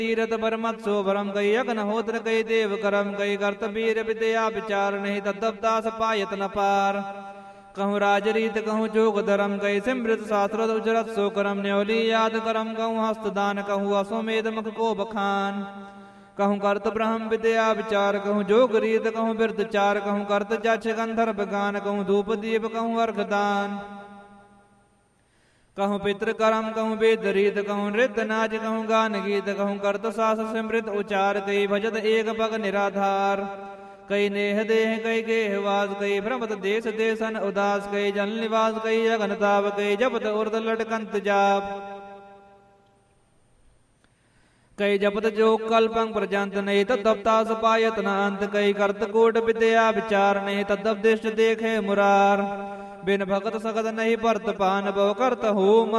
तीरथ परमत्सो परम कई अग्नहोत्र कई देव करम कई कर्त वीर विद्या विचार नहीं तद्दास पायत न पार। कहूँ राजरीत कहूँ जोग धर्म कई सिमृत शास्त्र उजरत सो करम न्योली याद करम कहूँ हस्तदान कहूँ अश्वमेध मुख को बखान। कहूँ कर्त ब्रह्म विद्या विचार कहूँ जोग रीत कहूँ बिरद चार कहूँ कर्त जक्ष गंधर्व गान कहूँ धूप दीप कहूँ अर्घदान। कहूँ पितृ करम कहूँ वेद रीत कहूँ नृत्य नाच कहूँ गान गीत कहूँ कर्त सास सिमृत उचार कई भजत एक पग निराधार। कई नेह देह कई गेहवास कई भ्रमत देश देशन उदास कई जल निवास कई अगनताप कई जपत उर्द लटकंत जाप। कई जपत जो कल्पं प्रजंत नहीं तद्दप्तास पायत न अंत कई कर्त कोट विद्या विचार नहीं तद्दप दिष्ट देखे मुरार। बिन भगत सकत नहीं परत पान भव करत हो